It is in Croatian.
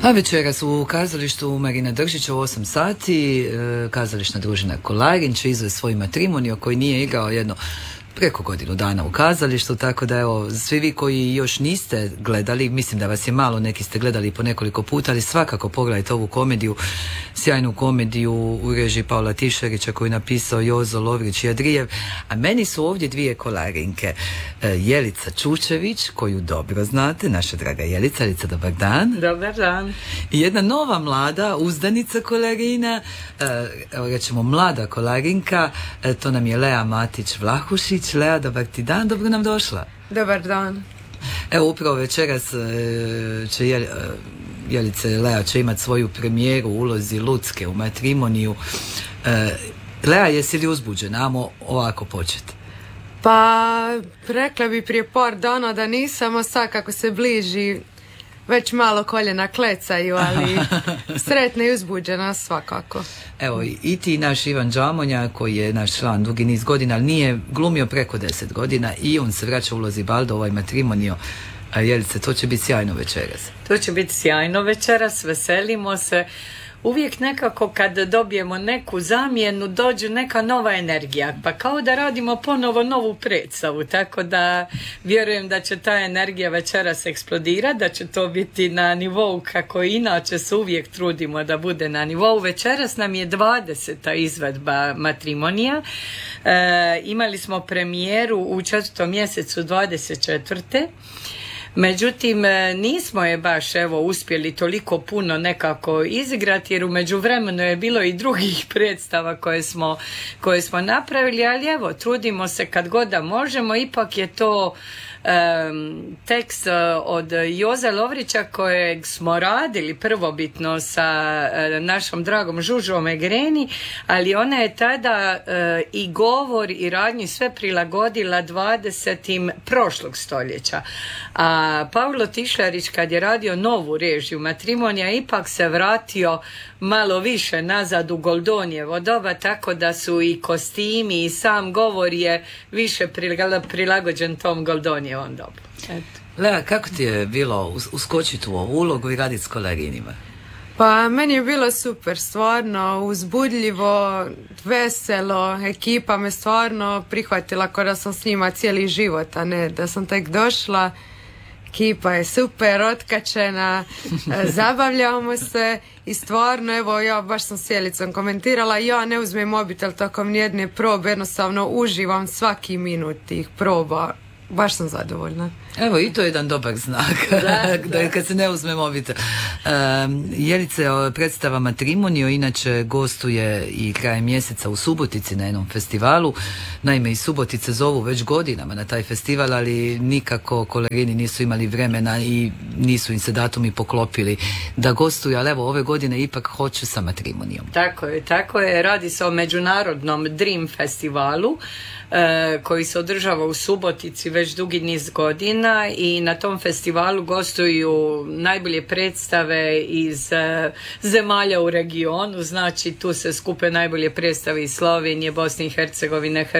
A večeras u kazalištu Marina Držića u 8 sati kazališna družina Kolarin će izvesti svoj matrimonio koji nije igrao jedno preko godinu dana u kazalištu, tako da evo, svi vi koji još niste gledali, mislim da vas je malo, neki ste gledali po nekoliko puta, ali svakako pogledajte ovu komediju, sjajnu komediju u režiji Pavla Tišarića koju je napisao Jozo Lovrić Jadrijev, a meni su ovdje dvije Kolarinke, Jelica Čučević, koju dobro znate, naša draga Jelica. Jelica, dobar dan. Dobar dan. I jedna nova mlada uzdanica Kolarina, evo rećemo mlada Kolarinka, to nam je Lea Matić-Vlahušić. Lea, dobar ti dan, dobro nam došla. Dobar dan. Evo upravo večeras će Jelice Lea će imati svoju premijeru u ulozi Lucke u matrimoniju. Lea, jesi li uzbuđena? Amo ovako početi. Pa, rekla bi prije par dana da nisam, a sad kako se bliži već malo koljena klecaju, ali sretna i uzbuđena svakako. Evo i ti, naš Ivan Džamonja, koji je naš član dugi niz godina, ali nije glumio preko 10 godina i on se vraća u ulozi Baldo, ovaj matrimonio. A Jelice, to će biti sjajno večeras. To će biti sjajno večeras, veselimo se. Uvijek nekako kad dobijemo neku zamjenu dođe neka nova energija, pa kao da radimo ponovo novu predstavu, tako da vjerujem da će ta energija večeras eksplodirati, da će to biti na nivou kako inače se uvijek trudimo da bude na nivou. Večeras nam je 20. izvedba matrimonija, imali smo premijeru u 4. mjesecu 24. Međutim, nismo je baš uspjeli toliko puno nekako izigrati, jer u međuvremenu je bilo i drugih predstava koje smo napravili, ali evo, trudimo se kad god da možemo. Ipak je to tekst od Joze Lovrića kojeg smo radili prvobitno sa našom dragom Žužom Egreni, ali ona je tada i govor i radnju sve prilagodila 20. prošlog stoljeća. A Pavlo Tišarić kad je radio novu režiju matrimonija ipak se vratio malo više nazad u Goldonijevo doba, tako da su i kostimi i sam govor je više prilagođen tom Goldonijevom dobu. Lea, kako ti je bilo uskočiti u ovu ulogu i raditi s Kolarinima? Pa meni je bilo super, stvarno uzbudljivo, veselo, ekipa me stvarno prihvatila kao da sam s njima cijeli život, a ne da sam tek došla. Ekipa je super, otkačena, zabavljamo se i stvarno, evo, ja baš sam s Jelicom komentirala, ja ne uzmem mobitel tokom nijedne probe, jednostavno uživam svaki minut tih proba, baš sam zadovoljna. Evo, i to je jedan dobar znak, da kad se ne uzme mobitel. Jelice, predstava Matrimonio inače gostuje i krajem mjeseca u Subotici na jednom festivalu. Naime, i Subotice zovu već godinama na taj festival, ali nikako Kolarini nisu imali vremena i nisu im se datumi poklopili da gostuju, ali evo, ove godine ipak hoću sa Matrimonijom. Tako je, radi se o međunarodnom Dream festivalu koji se održava u Subotici već dugi niz godina i na tom festivalu gostuju najbolje predstave iz zemalja u regionu, znači tu se skupe najbolje predstave iz Slovenije, Bosne i Hercegovine,